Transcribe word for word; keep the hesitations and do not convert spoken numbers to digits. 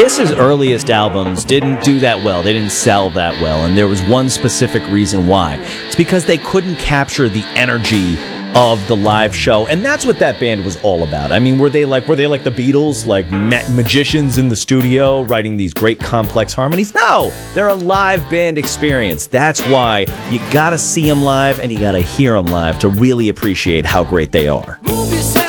Kiss's earliest albums didn't do that well. They didn't sell that well, and there was one specific reason why. It's because they couldn't capture the energy of the live show, and that's what that band was all about. I mean, were they like were they like the Beatles, like ma- magicians in the studio writing these great complex harmonies? No, they're a live band experience. That's why you gotta see them live and you gotta hear them live to really appreciate how great they are. Move yourself.